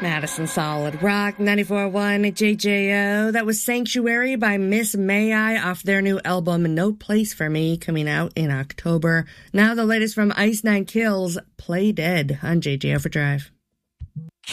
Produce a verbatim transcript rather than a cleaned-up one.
Madison Solid Rock, ninety-four point one J J O. That was Sanctuary by Miss May I off their new album No Place for Me, coming out in October. Now the latest from Ice Nine Kills, Play Dead on J J O for Drive.